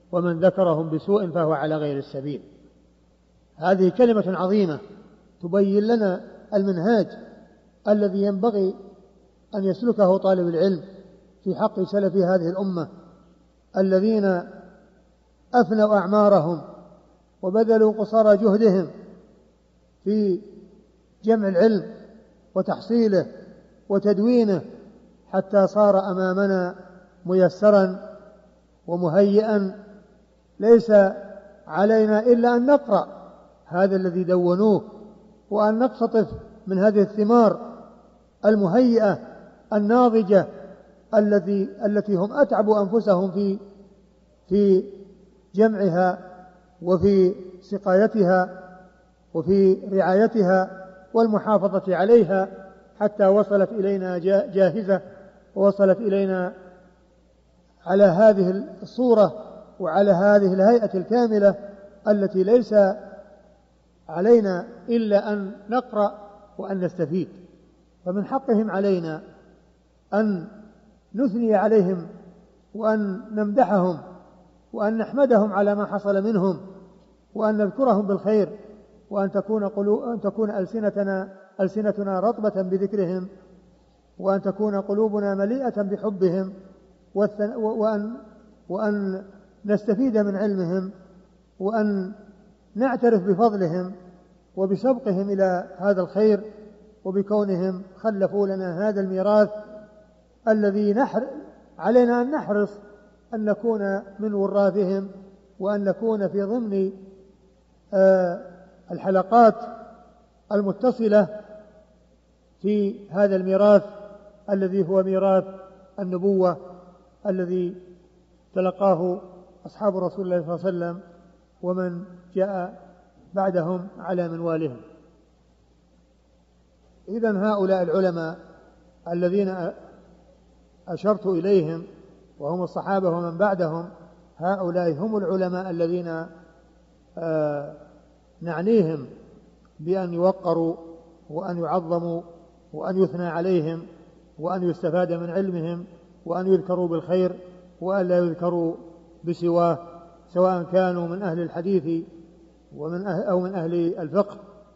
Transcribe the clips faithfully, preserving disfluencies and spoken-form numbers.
ومن ذكرهم بسوء فهو على غير السبيل. هذه كلمة عظيمة تبين لنا المنهاج الذي ينبغي أن يسلكه طالب العلم في حق سلف هذه الأمة الذين أفنوا أعمارهم وبذلوا قصارى جهدهم في جمع العلم وتحصيله وتدوينه حتى صار أمامنا ميسرا ومهيئا. ليس علينا إلا أن نقرأ هذا الذي دونوه وأن نقتطف من هذه الثمار المهيئة الناضجة التي التي هم أتعبوا أنفسهم في في جمعها وفي سقايتها وفي رعايتها والمحافظة عليها حتى وصلت إلينا جاهزة ووصلت إلينا على هذه الصورة وعلى هذه الهيئة الكاملة التي ليس علينا إلا أن نقرأ وأن نستفيد. فمن حقهم علينا أن نثني عليهم وأن نمدحهم وأن نحمدهم على ما حصل منهم وأن نذكرهم بالخير وأن تكون, قلو... أن تكون ألسنتنا, ألسنتنا رطبة بذكرهم وأن تكون قلوبنا مليئة بحبهم والثن... وأن... وأن نستفيد من علمهم وأن نعترف بفضلهم وبسبقهم إلى هذا الخير وبكونهم خلفوا لنا هذا الميراث الذي نحر علينا أن نحرص أن نكون من وراثهم وأن نكون في ضمن آه الحلقات المتصلة في هذا الميراث الذي هو ميراث النبوة الذي تلقاه أصحاب رسول الله صلى الله عليه وسلم ومن جاء بعدهم على منوالهم. إذن هؤلاء العلماء الذين أشرت إليهم وهم الصحابة ومن بعدهم هؤلاء هم العلماء الذين آه نعنيهم بأن يوقروا وأن يعظموا وأن يثنى عليهم وأن يستفاد من علمهم وأن يذكروا بالخير وأن لا يذكروا بسواه سواء كانوا من أهل الحديث ومن أهل أو من أهل الفقه.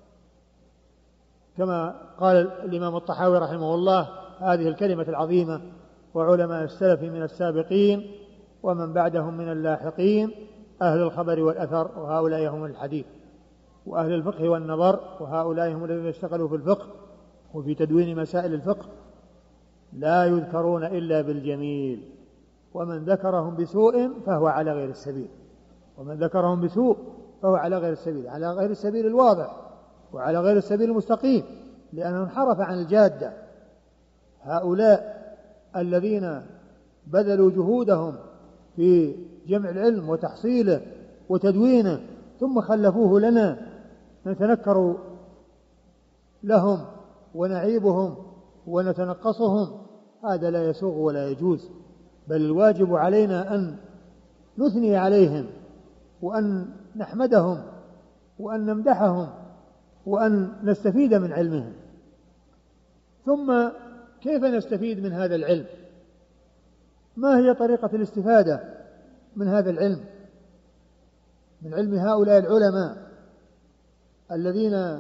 كما قال الإمام الطحاوي رحمه الله هذه الكلمة العظيمة: وعلماء السلف من السابقين ومن بعدهم من اللاحقين أهل الخبر والأثر وهؤلاء هم الحديث، وأهل الفقه والنظر وهؤلاء هم الذين اشتغلوا في الفقه وفي تدوين مسائل الفقه لا يذكرون إلا بالجميل، ومن ذكرهم بسوء فهو على غير السبيل. ومن ذكرهم بسوء فهو على غير السبيل، على غير السبيل الواضح وعلى غير السبيل المستقيم، لأنه انحرف عن الجادة. هؤلاء الذين بذلوا جهودهم في جمع العلم وتحصيله وتدوينه ثم خلفوه لنا نتنكر لهم ونعيبهم ونتنقصهم، هذا لا يسوغ ولا يجوز، بل الواجب علينا أن نثني عليهم وأن نحمدهم وأن نمدحهم وأن نستفيد من علمهم. ثم كيف نستفيد من هذا العلم؟ ما هي طريقة الاستفادة من هذا العلم، من علم هؤلاء العلماء الذين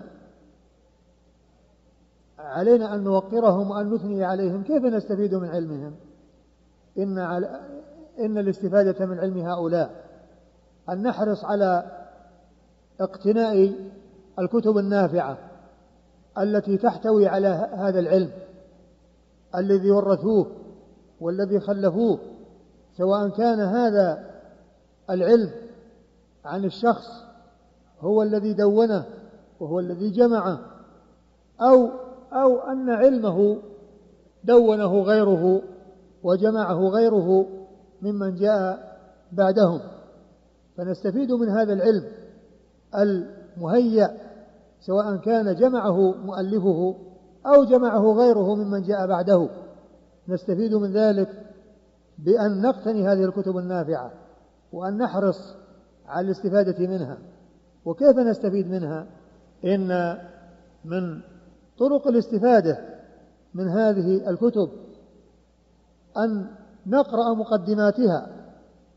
علينا أن نوقرهم وأن نثني عليهم؟ كيف نستفيد من علمهم؟ إن, على إن الاستفادة من علم هؤلاء أن نحرص على اقتناء الكتب النافعة التي تحتوي على هذا العلم الذي ورثوه والذي خلفوه، سواء كان هذا العلم عن الشخص هو الذي دونه وهو الذي جمعه، أو أو أن علمه دونه غيره وجمعه غيره ممن جاء بعدهم، فنستفيد من هذا العلم المهيأ سواء كان جمعه مؤلفه أو جمعه غيره ممن جاء بعده. نستفيد من ذلك بأن نقتني هذه الكتب النافعة وأن نحرص على الاستفادة منها. وكيف نستفيد منها؟ إن من طرق الاستفادة من هذه الكتب أن نقرأ مقدماتها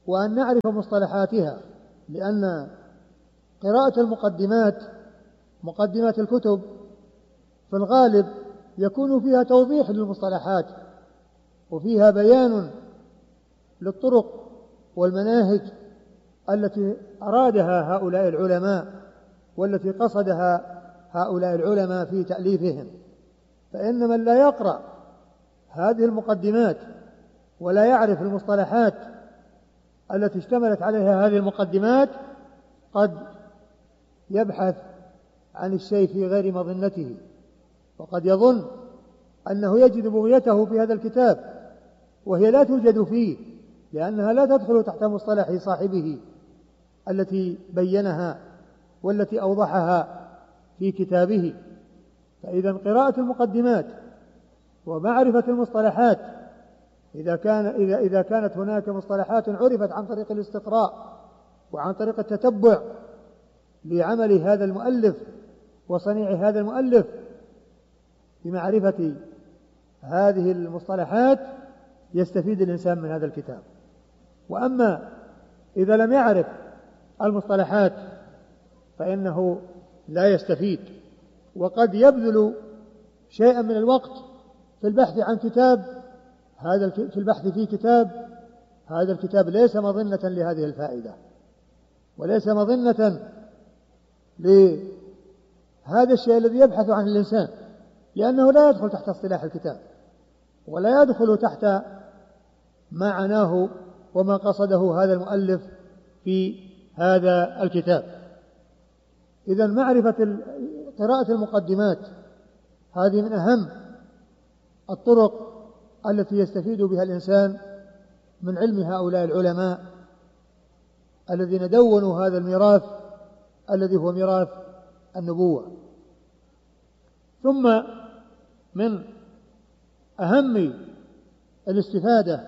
وأن نعرف مصطلحاتها، لأن قراءة المقدمات مقدمات الكتب في الغالب يكون فيها توضيح للمصطلحات وفيها بيان للطرق والمناهج التي أرادها هؤلاء العلماء والتي قصدها هؤلاء العلماء في تأليفهم. فإن من لا يقرأ هذه المقدمات ولا يعرف المصطلحات التي اشتملت عليها هذه المقدمات قد يبحث عن الشيء في غير مظنته، وقد يظن أنه يجد بغيته في هذا الكتاب وهي لا توجد فيه، لأنها لا تدخل تحت مصطلح صاحبه التي بينها والتي أوضحها في كتابه. فإذا قراءة المقدمات ومعرفة المصطلحات إذا كان إذا إذا كانت هناك مصطلحات عرفت عن طريق الاستقراء وعن طريق التتبع لعمل هذا المؤلف وصنيع هذا المؤلف بمعرفة هذه المصطلحات يستفيد الإنسان من هذا الكتاب. وأما إذا لم يعرف المصطلحات فإنه لا يستفيد، وقد يبذل شيئا من الوقت في البحث عن كتاب هذا في البحث في كتاب هذا الكتاب ليس مظنة لهذه الفائدة وليس مظنة لهذا الشيء الذي يبحث عنه الإنسان، لأنه لا يدخل تحت اصطلاح الكتاب ولا يدخل تحت ما عناه وما قصده هذا المؤلف في هذا الكتاب. إذن معرفة قراءة المقدمات هذه من أهم الطرق التي يستفيد بها الإنسان من علم هؤلاء العلماء الذين دونوا هذا الميراث الذي هو ميراث النبوة. ثم من أهم الاستفادة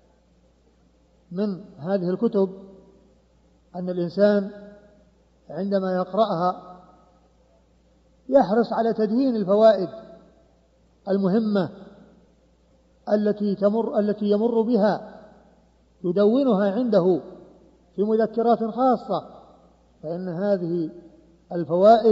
من هذه الكتب أن الإنسان عندما يقرأها يحرص على تدوين الفوائد المهمة التي تمر التي يمر بها، يدونها عنده في مذكرات خاصة، فإن هذه الفوائد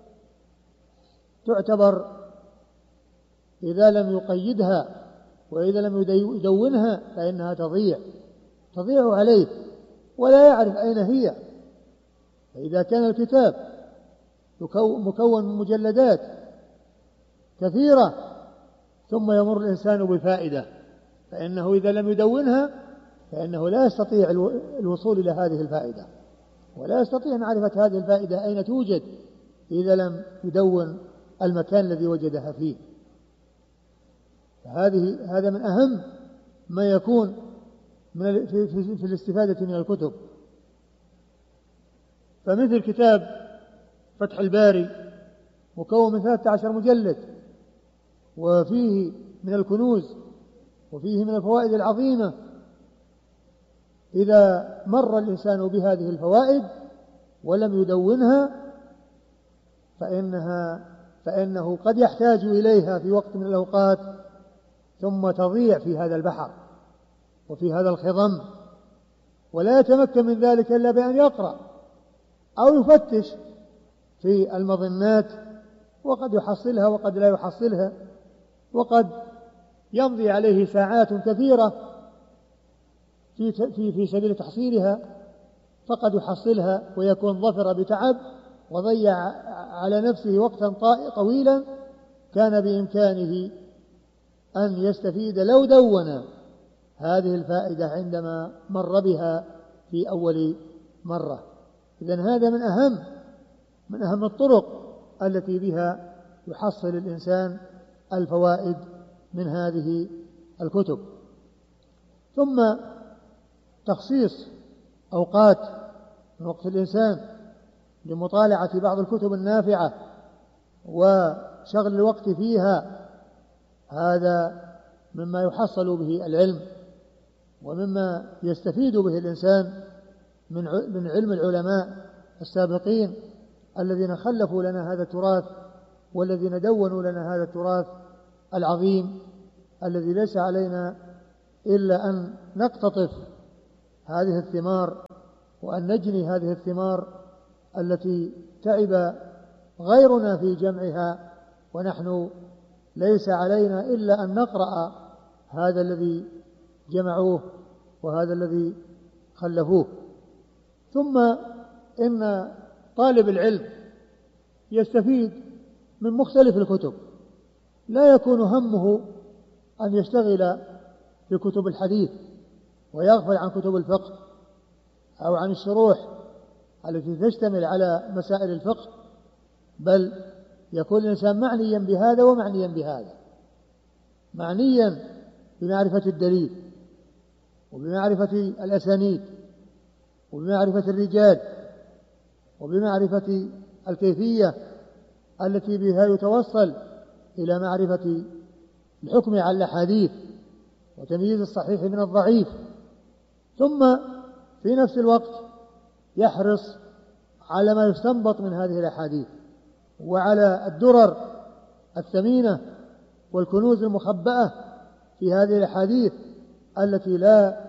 تعتبر إذا لم يقيدها وإذا لم يدونها فإنها تضيع تضيع عليه ولا يعرف أين هي. فإذا كان الكتاب مكون من مجلدات كثيرة ثم يمر الإنسان بفائدة فإنه إذا لم يدونها فإنه لا يستطيع الوصول إلى هذه الفائدة ولا يستطيع معرفة هذه الفائدة أين توجد إذا لم يدون المكان الذي وجدها فيه. فهذه هذا من أهم ما يكون من في, في, في الاستفادة من الكتب. فمثل كتاب فتح الباري مكون من ثلاثة عشر مجلد وفيه من الكنوز وفيه من الفوائد العظيمة، إذا مر الإنسان بهذه الفوائد ولم يدونها فإنها فإنه قد يحتاج إليها في وقت من الأوقات ثم تضيع في هذا البحر وفي هذا الخضم، ولا يتمكن من ذلك إلا بأن يقرأ أو يفتش في المظنات، وقد يحصلها وقد لا يحصلها، وقد يمضي عليه ساعات كثيرة في في في سبيل تحصيلها، فقد يحصلها ويكون ظفر بتعب وضيع على نفسه وقتا طويلا كان بإمكانه أن يستفيد لو دون هذه الفائدة عندما مر بها في أول مرة. إذن هذا من أهم من أهم الطرق التي بها يحصل الإنسان الفوائد من هذه الكتب. ثم تخصيص أوقات من وقت الإنسان لمطالعة بعض الكتب النافعة وشغل الوقت فيها، هذا مما يحصل به العلم ومما يستفيد به الإنسان من علم العلماء السابقين الذين خلفوا لنا هذا التراث والذين دونوا لنا هذا التراث العظيم الذي ليس علينا إلا أن نقتطف هذه الثمار وأن نجني هذه الثمار التي تعب غيرنا في جمعها، ونحن ليس علينا إلا أن نقرأ هذا الذي جمعوه وهذا الذي خلفوه. ثم إن طالب العلم يستفيد من مختلف الكتب، لا يكون همه أن يشتغل بكتب الحديث ويغفل عن كتب الفقه أو عن الشروح التي تشتمل على مسائل الفقه، بل يكون الإنسان معنيا بهذا ومعنيا بهذا، معنيا بمعرفة الدليل وبمعرفة الأسانيد وبمعرفة الرجال وبمعرفة الكيفية التي بها يتوصل إلى معرفة الحكم على الأحاديث وتمييز الصحيح من الضعيف. ثم في نفس الوقت يحرص على ما يستنبط من هذه الأحاديث وعلى الدرر الثمينة والكنوز المخبأة في هذه الأحاديث التي لا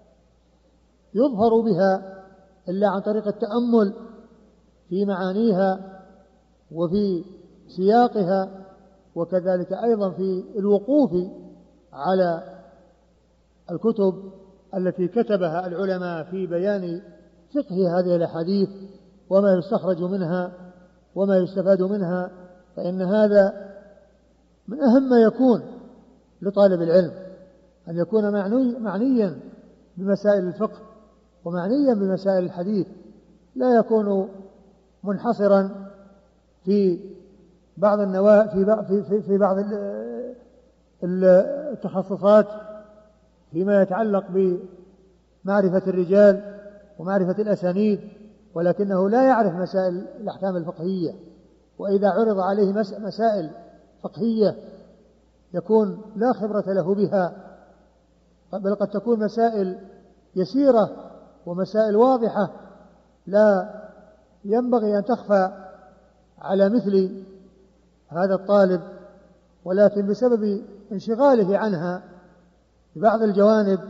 يظهر بها إلا عن طريق التأمل في معانيها وفي سياقها، وكذلك أيضا في الوقوف على الكتب التي كتبها العلماء في بيان فقه هذه الأحاديث وما يستخرج منها وما يستفاد منها. فإن هذا من أهم ما يكون لطالب العلم، أن يكون معني معنيا بمسائل الفقه ومعنيا بمسائل الحديث، لا يكون منحصرا في بعض النوا في في في بعض التخصصات فيما يتعلق بمعرفة الرجال ومعرفة الأسانيد، ولكنه لا يعرف مسائل الأحكام الفقهية. وإذا عرض عليه مسائل فقهية يكون لا خبرة له بها، بل قد تكون مسائل يسيرة ومسائل واضحة لا ينبغي أن تخفى على مثل هذا الطالب، ولكن بسبب انشغاله عنها ببعض الجوانب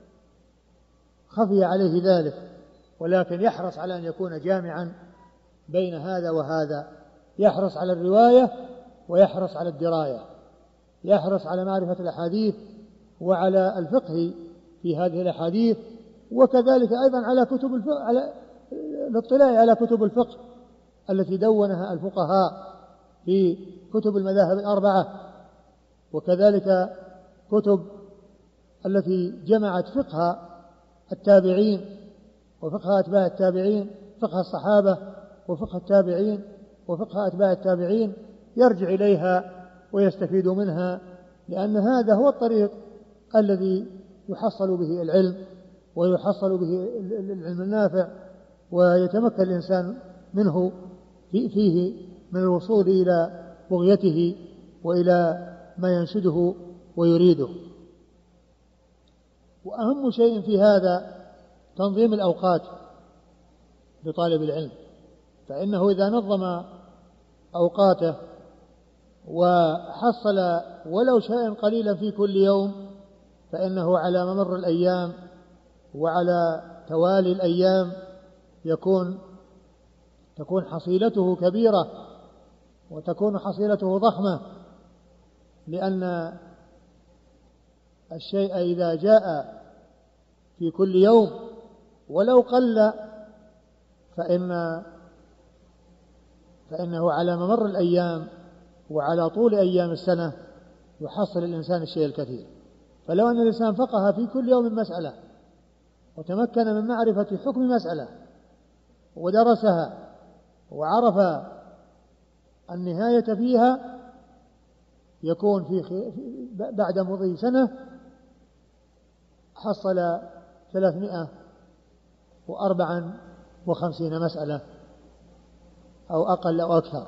خفي عليه ذلك، ولكن يحرص على أن يكون جامعا بين هذا وهذا، يحرص على الرواية ويحرص على الدراية، يحرص على معرفة الأحاديث وعلى الفقه في هذه الأحاديث، وكذلك أيضا على كتب الفقه، على الاطلاع على كتب الفقه التي دونها الفقهاء في كتب المذاهب الأربعة، وكذلك كتب التي جمعت فقه التابعين وفقه أتباع التابعين، فقه الصحابة وفقه التابعين وفقه أتباع التابعين، يرجع إليها ويستفيد منها، لأن هذا هو الطريق الذي يحصل به العلم ويحصل به العلم النافع، ويتمكن الإنسان منه فيه من الوصول إلى بغيته وإلى ما ينشده ويريده. وأهم شيء في هذا تنظيم الأوقات لطالب العلم، فإنه إذا نظم أوقاته وحصل ولو شيئا قليلا في كل يوم، فإنه على ممر الأيام وعلى توالي الأيام يكون تكون حصيلته كبيرة وتكون حصيلته ضخمة، لأن الشيء إذا جاء في كل يوم ولو قل فإن فإنه على ممر الأيام وعلى طول أيام السنة يحصل الإنسان الشيء الكثير. فلو أن الإنسان فقه في كل يوم مسألة وتمكن من معرفة حكم مسألة ودرسها وعرف النهاية فيها، يكون في بعد مضي سنة حصل ثلاثمائة وأربعة وخمسين مسألة أو أقل أو أكثر.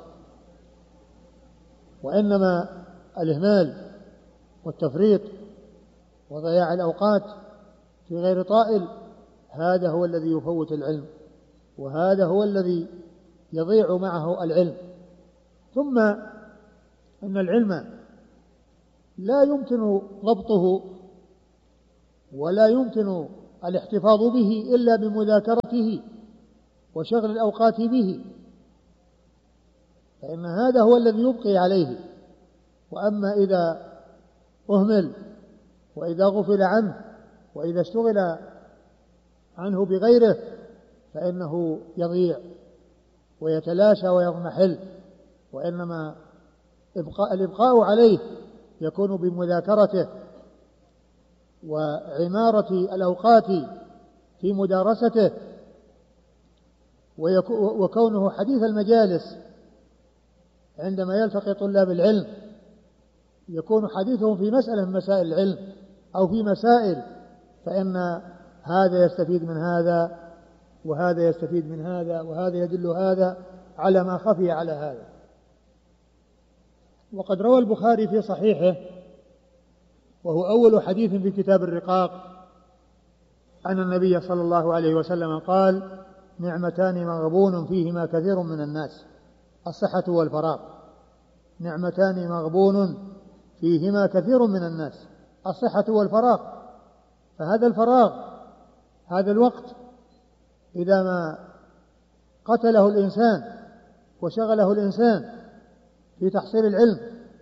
وإنما الإهمال والتفريط وضياع الأوقات في غير طائل هذا هو الذي يفوت العلم، وهذا هو الذي يضيع معه العلم. ثم إن العلم لا يمكن ضبطه ولا يمكن الاحتفاظ به إلا بمذاكرته وشغل الأوقات به، فإن هذا هو الذي يبقي عليه. وأما إذا أهمل وإذا غفل عنه وإذا اشتغل عنه بغيره فإنه يضيع ويتلاشى ويضمحل، وإنما إبقاء الإبقاء عليه يكون بمذاكرته وعمارة الأوقات في مدارسته، وكونه حديث المجالس عندما يلتقي طلاب العلم يكون حديثهم في مسألة من مسائل العلم أو في مسائل، فإن هذا يستفيد من هذا وهذا يستفيد من هذا وهذا يدل هذا على ما خفي على هذا. وقد روى البخاري في صحيحه وهو أول حديث في كتاب الرقاق أن النبي صلى الله عليه وسلم قال: نعمتان مغبون فيهما كثير من الناس، الصحة والفراغ. نعمتان مغبون فيهما كثير من الناس، الصحة والفراغ. فهذا الفراغ، هذا الوقت، إذا ما قتله الإنسان وشغله الإنسان في تحصيل العلم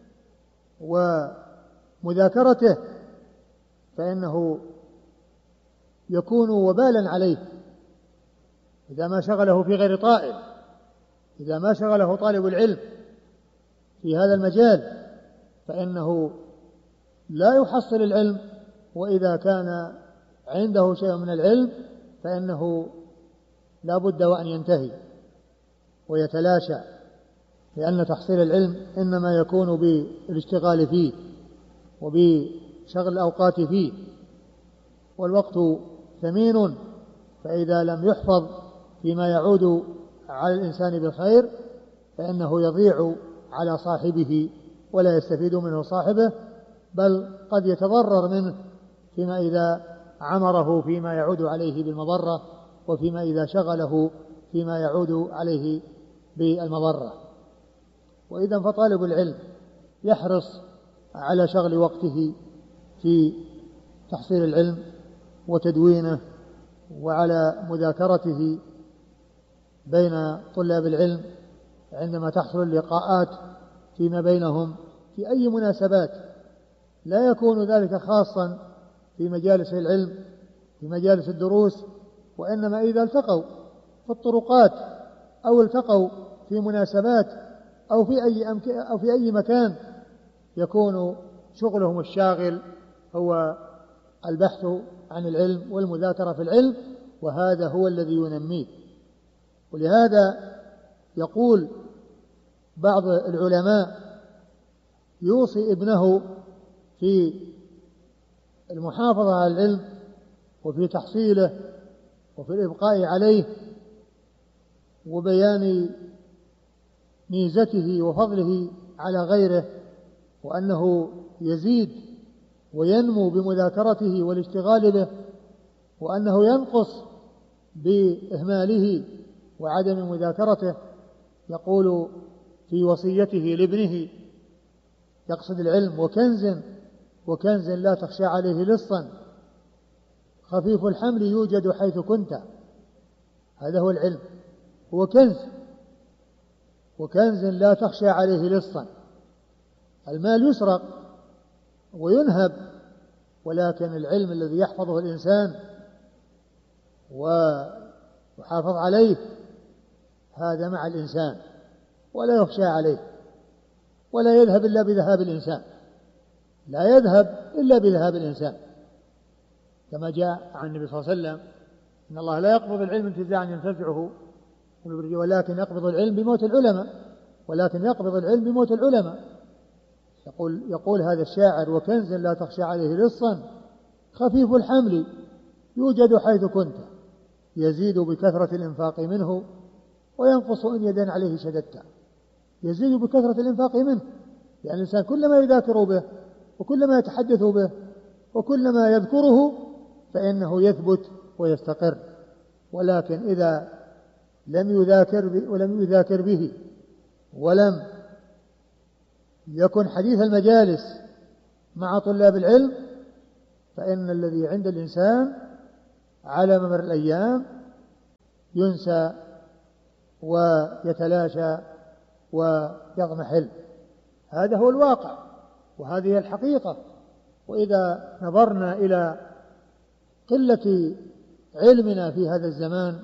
ومذاكرته فإنه يكون وبالا عليه. إذا ما شغله في غير طائل، إذا ما شغله طالب العلم في هذا المجال فإنه لا يحصل العلم، وإذا كان عنده شيء من العلم فإنه لا بد وأن ينتهي ويتلاشى، لأن تحصيل العلم إنما يكون بالاشتغال فيه وبشغل الأوقات فيه، والوقت ثمين، فإذا لم يحفظ فيما يعود على الإنسان بالخير فإنه يضيع على صاحبه ولا يستفيد منه صاحبه، بل قد يتضرر منه فيما إذا عمره فيما يعود عليه بالمضرة، وفيما إذا شغله فيما يعود عليه بالمضرة. وإذا فطالب العلم يحرص على شغل وقته في تحصيل العلم وتدوينه وعلى مذاكرته بين طلاب العلم عندما تحصل اللقاءات فيما بينهم في أي مناسبات، لا يكون ذلك خاصا في مجالس العلم في مجالس الدروس، وإنما إذا التقوا في الطرقات أو التقوا في مناسبات أو في أي أمك... أو في أي مكان يكون شغلهم الشاغل هو البحث عن العلم والمذاكرة في العلم، وهذا هو الذي ينميه. ولهذا يقول بعض العلماء يوصي ابنه في المحافظة على العلم وفي تحصيله وفي الإبقاء عليه وبيان ميزته وفضله على غيره، وأنه يزيد وينمو بمذاكرته والاشتغال به، وأنه ينقص بإهماله وعدم مذاكرته. يقول في وصيته لابنه يقصد العلم: وكنز وكنز لا تخشى عليه لصا، خفيف الحمل يوجد حيث كنت. هذا هو العلم، هو كنز، وكنز لا تخشى عليه لصا. المال يسرق وينهب، ولكن العلم الذي يحفظه الإنسان ويحافظ عليه هذا مع الإنسان ولا يخشى عليه، ولا يذهب إلا بذهاب الإنسان، لا يذهب إلا بذهاب الإنسان، كما جاء عن النبي صلى الله عليه وسلم: إن الله لا يقبض العلم انتزاعا ينتزعه ولكن يقبض العلم بموت العلماء ولكن يقبض العلم بموت العلماء. يقول, يقول هذا الشاعر: وكنز لا تخشى عليه لصا، خفيف الحمل يوجد حيث كنت، يزيد بكثرة الإنفاق منه وينقص إن يدن عليه شددت. يزيد بكثرة الإنفاق منه، يعني الإنسان كلما يذاكر به وكلما يتحدث به وكلما يذكره فإنه يثبت ويستقر. ولكن إذا لم يذاكر به ولم يذاكر به ولم يكن حديث المجالس مع طلاب العلم فإن الذي عند الإنسان على ممر الأيام ينسى ويتلاشى ويضمحل. هذا هو الواقع وهذه الحقيقة. وإذا نظرنا إلى قلة علمنا في هذا الزمان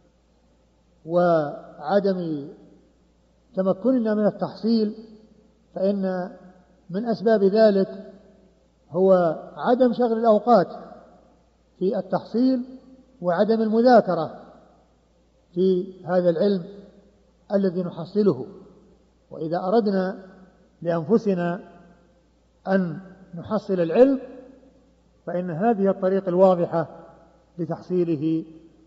وعدم تمكننا من التحصيل، فإن من أسباب ذلك هو عدم شغل الأوقات في التحصيل وعدم المذاكرة في هذا العلم الذي نحصله. وإذا أردنا لأنفسنا أن نحصل العلم فإن هذه الطريق الواضحة لتحصيله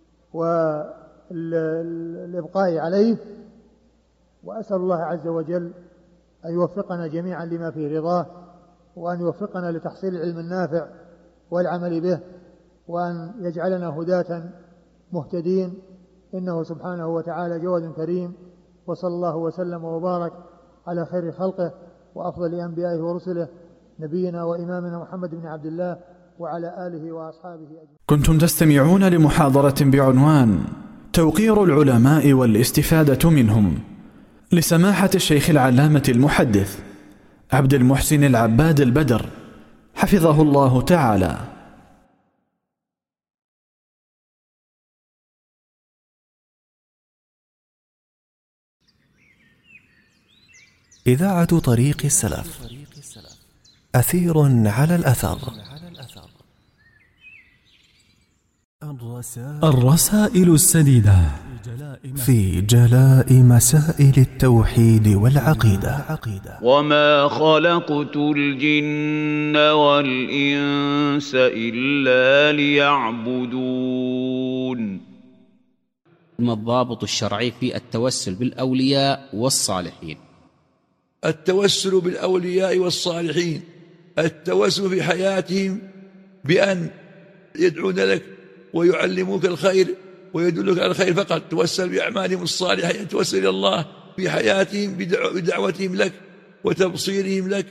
والإبقاء عليه. وأسأل الله عز وجل أن يوفقنا جميعا لما فيه رضاه، وأن يوفقنا لتحصيل العلم النافع والعمل به، وأن يجعلنا هداة مهتدين، إنه سبحانه وتعالى جواد كريم. وصلى الله وسلم وبارك على خير خلقه وأفضل أنبيائه ورسله نبينا وإمامنا محمد بن عبد الله وعلى آله وأصحابه أجمعين. كنتم تستمعون لمحاضرة بعنوان توقير العلماء والاستفادة منهم لسماحة الشيخ العلامة المحدث عبد المحسن العباد البدر حفظه الله تعالى. إذاعة طريق السلف، أثير على الأثر. الرسائل السديدة في جلاء مسائل التوحيد والعقيدة. وما خلقت الجن والإنس إلا ليعبدون. ما الضابط الشرعي في التوسل بالأولياء والصالحين؟ التوسل بالأولياء والصالحين التوسل في حياتهم بأن يدعون لك ويعلموك الخير ويدلك على الخير فقط. توسل بأعمالهم الصالحة، أن توسل إلى الله في حياتهم بدعوتهم لك وتبصيرهم لك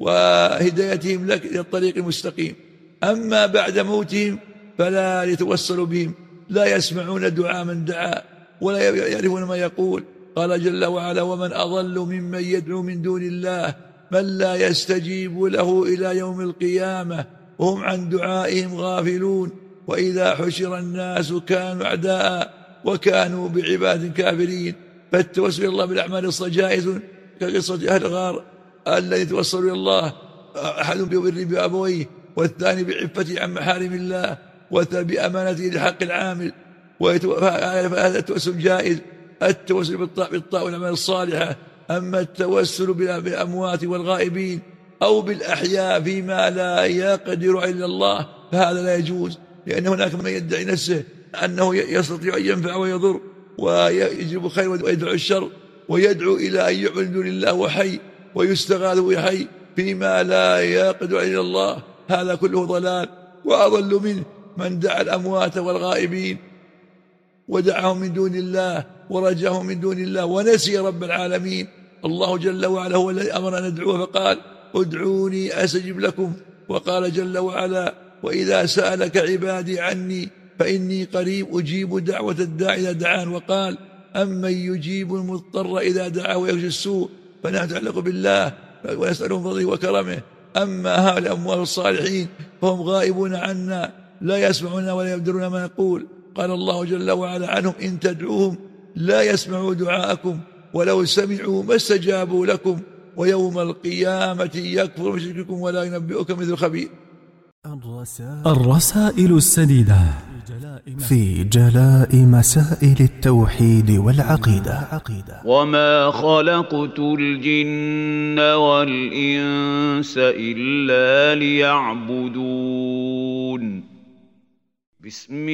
وهدايتهم لك إلى الطريق المستقيم. أما بعد موتهم فلا يتوسل بهم، لا يسمعون دعاء من دعا ولا يعرفون ما يقول. قال جل وعلا: ومن أضل ممن يدعو من دون الله من لا يستجيب له إلى يوم القيامة وهم عن دعائهم غافلون. وإذا حشر الناس كانوا أعداء وكانوا بعباد كافرين. فالتوسل إلى الله بالأعمال الصالحة جائز، كقصة أهل الغار الذي توسلوا إلى الله، أحد ببر بأبويه، والثاني بعفته عن محارم الله، والثالث بأمانته لحق العامل. فهذا التوسل جائز، التوسل بالطاعة والأعمال الصالحة. أما التوسل بالأموات والغائبين أو بالأحياء فيما لا يقدر إلا الله فهذا لا يجوز، لأن هناك من يدعي نفسه أنه يستطيع أن ينفع ويضر ويجلب الخير ويدعو الشر، ويدعو إلى أن يعبد من دون الله وحي ويستغاث وحي فيما لا يقدر إلا الله. هذا كله ضلال. وأضل منه من دعا الأموات والغائبين ودعاهم من دون الله ورجاهم من دون الله ونسي رب العالمين. الله جل وعلا هو الذي أمر أن ندعوه فقال: ادعوني أستجب لكم. وقال جل وعلا: وإذا سألك عبادي عني فإني قريب أجيب دعوة الداعي إذا دعان. وقال: أمن يجيب المضطر إذا دعاه ويخشى السوء. فنحن نتعلق بالله ونسألهم فضله وكرمه. أما هؤلاء الأموات الصالحين فهم غائبون عنا، لا يسمعون ولا يبدرون ما نقول. قال الله جل وعلا عنهم: إن تدعوهم لا يسمعوا دعاءكم ولو سمعوا ما استجابوا لكم ويوم القيامة يكفر مشرككم ولا ينبئك مثل خبير. الرسائل السديدة في جلاء مسائل التوحيد والعقيدة. وما خلقت الجن والإنس إلا ليعبدون. بسم